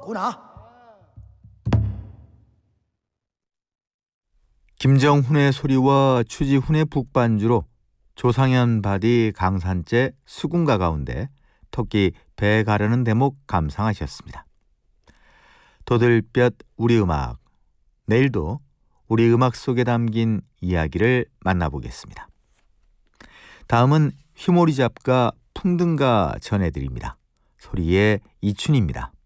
없구나. 김정훈의 소리와 추지훈의 북반주로 조상현 바디 강산재 수군가 가운데 토끼 배 가르는 대목 감상하셨습니다. 도들볕 우리 음악, 내일도 우리 음악 속에 담긴 이야기를 만나보겠습니다. 다음은 휘모리 잡가 풍등가 전해드립니다. 소리의 이춘입니다.